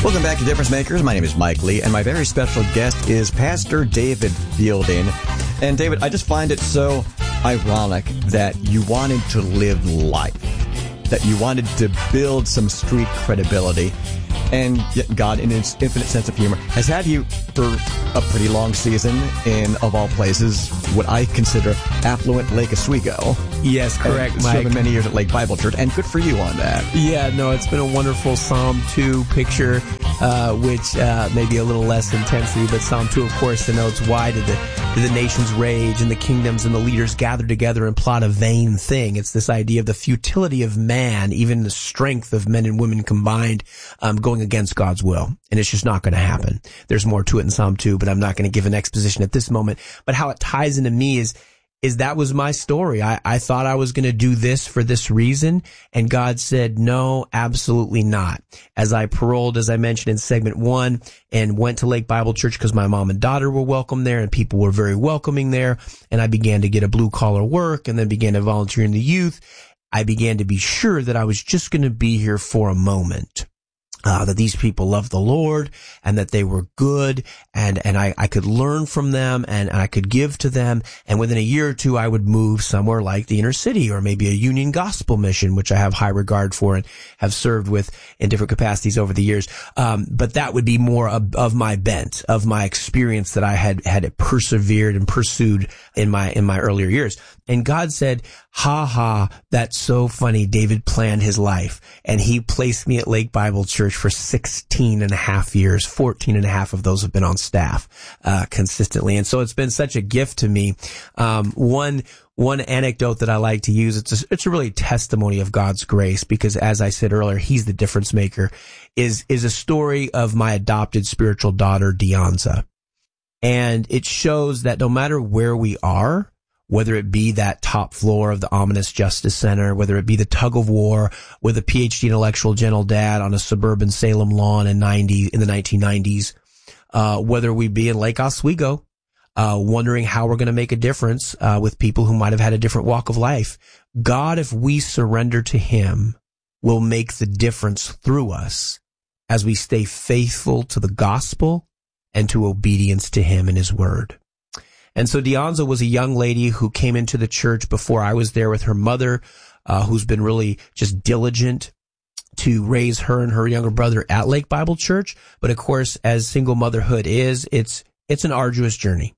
Welcome back to Difference Makers. My name is Mike Lee, and my very special guest is Pastor David Fielding. And David, I just find it so ironic that you wanted to live life, that you wanted to build some street credibility, and yet God, in His infinite sense of humor, has had you for a pretty long season in, of all places, what I consider affluent Lake Oswego. Yes, correct, Mike. Serving many years at Lake Bible Church, and good for you on that. Yeah, no, it's been a wonderful Psalm 2 picture, which may be a little less intensity, but Psalm 2, of course, denotes why did the nations rage and the kingdoms and the leaders gather together and plot a vain thing. It's this idea of the futility of man, even the strength of men and women combined, going against God's will. And it's just not going to happen. There's more to it in Psalm 2, but I'm not going to give an exposition at this moment. But how it ties into me is that was my story. I thought I was going to do this for this reason, and God said, no, absolutely not. As I paroled, as I mentioned in segment 1, and went to Lake Bible Church because my mom and daughter were welcome there, and people were very welcoming there, and I began to get a blue-collar work, and then began to volunteer in the youth, I began to be sure that I was just going to be here for a moment. That these people loved the Lord and that they were good and I could learn from them and I could give to them. And within a year or two, I would move somewhere like the inner city or maybe a Union Gospel Mission, which I have high regard for and have served with in different capacities over the years. But that would be more of my bent, of my experience that I had persevered and pursued in my earlier years. And God said, ha ha, that's so funny. David planned his life and he placed me at Lake Bible Church for 16 and a half years. 14 and a half of those have been on staff, consistently. And so it's been such a gift to me. One anecdote that I like to use, it's a really testimony of God's grace because as I said earlier, He's the difference maker, is a story of my adopted spiritual daughter, Deonza. And it shows that no matter where we are, whether it be that top floor of the ominous Justice Center, whether it be the tug of war with a PhD intellectual gentle dad on a suburban Salem lawn in the 1990s, whether we be in Lake Oswego, wondering how we're going to make a difference with people who might have had a different walk of life. God, if we surrender to Him, will make the difference through us as we stay faithful to the gospel and to obedience to Him and His word. And so Deonza was a young lady who came into the church before I was there with her mother, who's been really just diligent to raise her and her younger brother at Lake Bible Church. But of course, as single motherhood is, it's an arduous journey.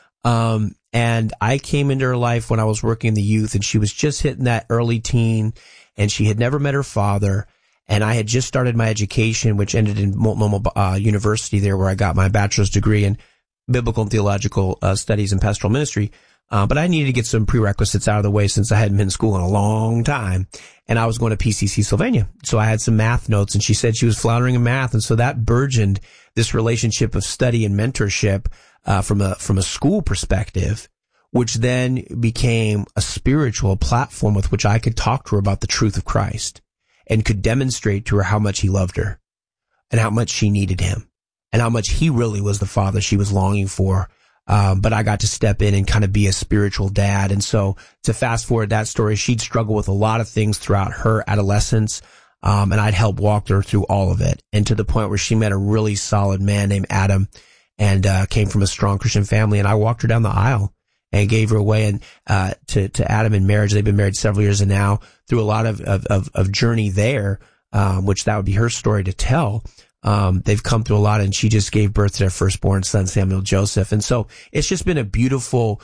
And I came into her life when I was working in the youth and she was just hitting that early teen and she had never met her father. And I had just started my education, which ended in Multnomah University there where I got my bachelor's degree in biblical and theological studies and pastoral ministry. But I needed to get some prerequisites out of the way since I hadn't been in school in a long time. And I was going to PCC Sylvania. So I had some math notes and she said she was floundering in math. And so that burgeoned this relationship of study and mentorship, from a school perspective, which then became a spiritual platform with which I could talk to her about the truth of Christ and could demonstrate to her how much He loved her and how much she needed Him. And how much He really was the father she was longing for. But I got to step in and kind of be a spiritual dad. And so to fast forward that story, she'd struggle with a lot of things throughout her adolescence. And I'd help walk her through all of it. And to the point where she met a really solid man named Adam and came from a strong Christian family. And I walked her down the aisle and gave her away and to Adam in marriage. They've been married several years and now through a lot of journey there, which that would be her story to tell. They've come through a lot and she just gave birth to their firstborn son, Samuel Joseph. And so it's just been a beautiful,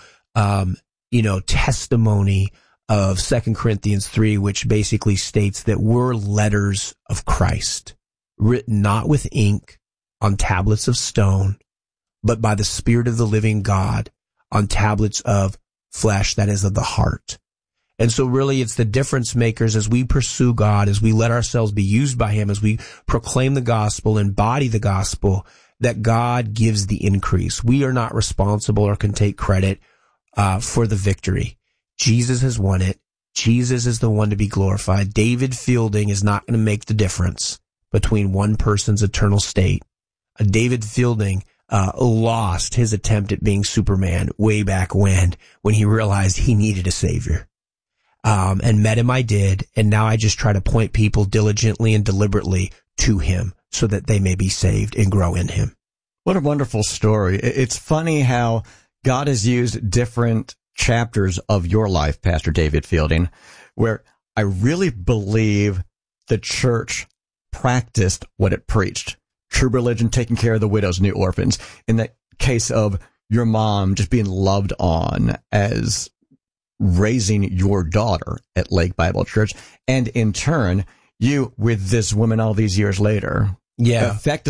testimony of 2 Corinthians 3, which basically states that we're letters of Christ, written not with ink on tablets of stone, but by the Spirit of the living God on tablets of flesh, that is of the heart. And so really it's the difference makers as we pursue God, as we let ourselves be used by Him, as we proclaim the gospel, embody the gospel, that God gives the increase. We are not responsible or can take credit for the victory. Jesus has won it. Jesus is the one to be glorified. David Fielding is not going to make the difference between one person's eternal state. David Fielding lost his attempt at being Superman way back when he realized he needed a savior. And met Him I did, and now I just try to point people diligently and deliberately to Him so that they may be saved and grow in him. What a wonderful story. It's funny how God has used different chapters of your life, Pastor David Fielding, where I really believe the church practiced what it preached. True religion, taking care of the widows and the orphans. In the case of your mom just being loved on as raising your daughter at Lake Bible Church. And in turn, you with this woman all these years later. Yeah. Effectively